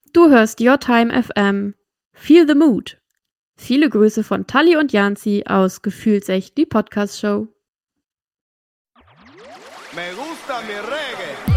Du hörst Your Time FM. Feel the Mood. Viele Grüße von Tali und Janzi aus Gefühlsecht, die Podcast-Show. Me gusta mi reggae.